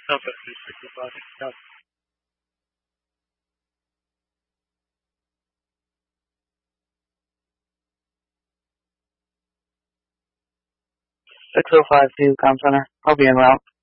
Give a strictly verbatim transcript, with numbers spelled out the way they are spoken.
Okay, please take the body. Yeah. six oh five two, Com Center. I'll be en route.